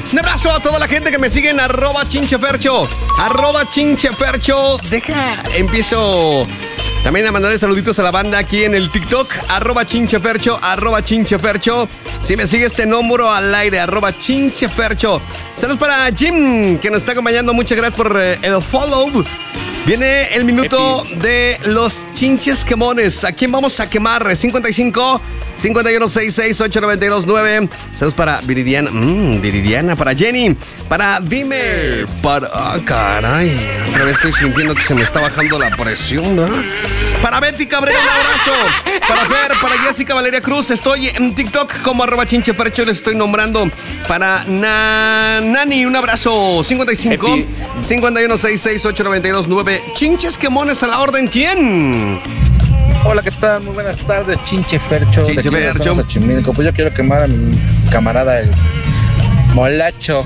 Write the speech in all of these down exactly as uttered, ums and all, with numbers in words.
Un abrazo a toda la gente que me sigue en arroba chinchefercho. Arroba chinchefercho. Deja, empiezo también a mandarle saluditos a la banda aquí en el TikTok. Arroba chinchefercho, arroba chinchefercho. Si me sigues te nombro al aire, arroba chinchefercho. Saludos para Jim, que nos está acompañando. Muchas gracias por eh, el follow. Viene el minuto de los chinches quemones. ¿A quién vamos a quemar? cincuenta y cinco, cincuenta y uno, sesenta y seis, ocho noventa y dos, nueve. Saludos para Viridiana. Mmm, Viridiana. Para Jenny. Para Dime. Para... Ah, caray. Otra vez estoy sintiendo que se me está bajando la presión, ¿no? Para Betty Cabrera, un abrazo. Para Fer, para Jessica Valeria Cruz. Estoy en TikTok como arroba chinchefercho. Les estoy nombrando. Para Na... Nani, un abrazo. cincuenta y cinco, Epi. cincuenta y uno, sesenta y seis, ocho noventa y dos, nueve. Chinches quemones a la orden. ¿Quién? Hola, ¿qué tal? Muy buenas tardes, Chinchefercho. Chinchefercho. Pues yo quiero quemar a mi camarada, el Molacho.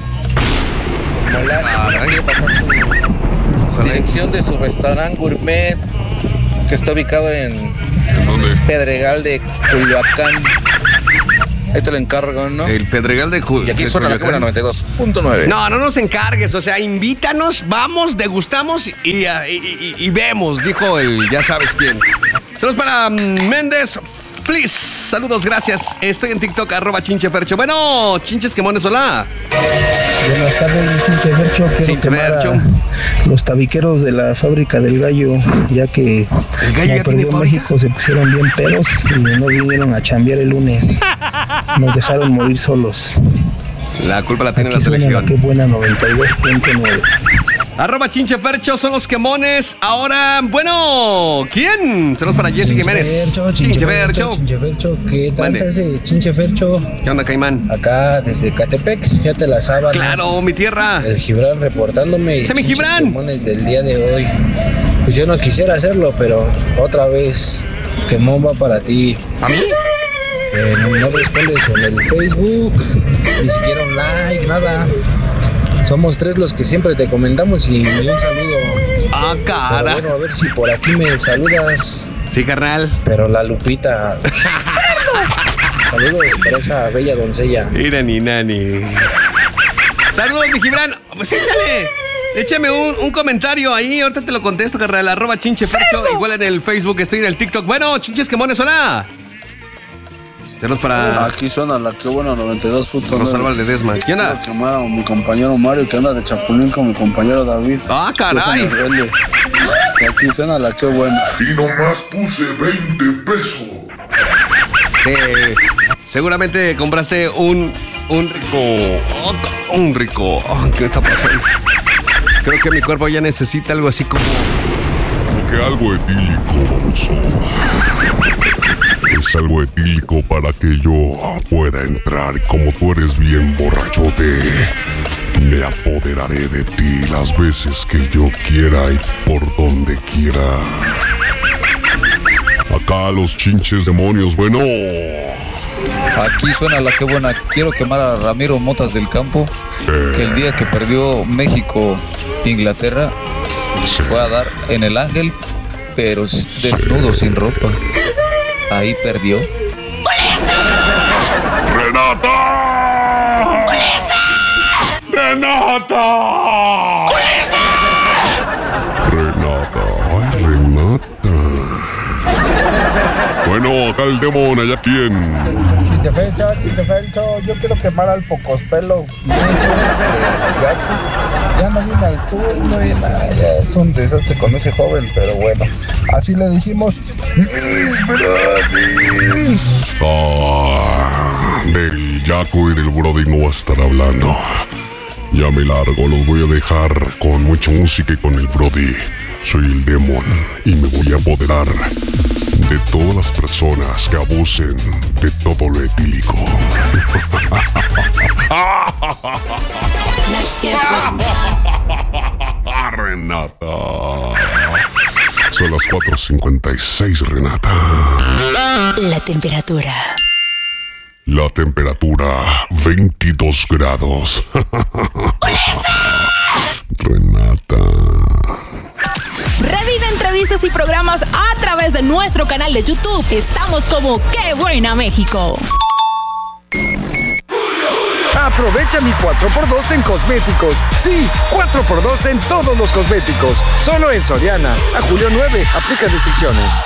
Molacho, quiero pasar su Ojalá. dirección de su restaurante gourmet, que está ubicado en ¿Dónde? Pedregal de Culiacán. Ahí te lo encargo, ¿no? El Pedregal de Culiacán. Y aquí suena la cámara noventa y dos punto nueve. No, no nos encargues, o sea, invítanos, vamos, degustamos y, y, y, y vemos, dijo el ya sabes quién. Saludos para Méndez Fliss. Saludos, gracias. Estoy en TikTok, arroba chinchefercho. Bueno, chinches quemones, hola. Buenas tardes, Chinchefercho. Quiero quemar a los tabiqueros de la fábrica del gallo, ya que ¿El gallo ya tiene fábrica? México se pusieron bien pedos y no vinieron a chambear el lunes. Nos dejaron morir solos. La culpa la tiene Aquí la selección. Qué buena noventa y dos punto nueve. Arroba chinchefercho son los quemones. Ahora, bueno, ¿quién? Saludos para Jessy Jiménez. Chinchefercho, Chinchefercho, ¿qué tal se hace, Chinchefercho? ¿Qué onda, Caimán? Acá desde Catepec, ya te la sábanas. Claro, mi tierra. El Gibran reportándome. ¡Ese mi Gibran! Quemones del día de hoy. Pues yo no quisiera hacerlo, pero otra vez, quemón va para ti. ¿A mí? Eh, no, no respondes en el Facebook, ni siquiera un like, nada. Somos tres los que siempre te comentamos y ni un saludo. Ah, cara. Pero bueno, a ver si por aquí me saludas. Sí, carnal. Pero la Lupita. Saludos para esa bella doncella. Mira, ni nani. Saludos, mi Gibran. Pues échale. Échame un, un comentario ahí. Ahorita te lo contesto, carnal. Arroba chinchefercho. Igual en el Facebook, estoy en el TikTok. Bueno, chinches quemones, hola. Saludos para... Aquí suena la que buena noventa y dos punto nueve. Rosalba Ledesma. ¿Quién anda? Quiero quemar a mi compañero Mario, que anda de chapulín con mi compañero David. Ah, caray. Y aquí suena la que buena. Y nomás puse veinte pesos. Sí, seguramente compraste un... Un rico... Un rico... ¿Qué está pasando? Creo que mi cuerpo ya necesita algo así como... Que algo etílico, baboso. Es algo etílico para que yo pueda entrar. Y como tú eres bien borrachote, me apoderaré de ti las veces que yo quiera y por donde quiera. Acá los chinches demonios, bueno. Aquí suena la que buena. Quiero quemar a Ramiro Motas del Campo, eh. que el día que perdió México Inglaterra se fue a dar en el Ángel, pero desnudo, sin ropa. Ahí perdió. ¡Renata! ¡Renata! ¡Renata! ¡Ay, Renata! Bueno, acá el demonio, ¿allá quién? Chinchefercho, Chinchefercho, yo quiero quemar al Pocospelos necios de Yaku. Ya no viene al turno y nada, ya es un desastre con ese joven, pero bueno, así le decimos mis brothers. Ah, del Yaku y del Brody no va a estar hablando. Ya me largo, los voy a dejar con mucha música y con el Brody. Soy el Demon y me voy a apoderar de todas las personas que abusen de todo lo etílico. Renata. Son las cuatro cincuenta y seis, Renata. La temperatura. La temperatura, veintidós grados. Renata. Revive entrevistas y programas a través de nuestro canal de YouTube. Estamos como ¡Qué Buena México! Aprovecha mi cuatro por dos en cosméticos. Sí, cuatro por dos en todos los cosméticos. Solo en Soriana. A julio nueve. Aplica restricciones.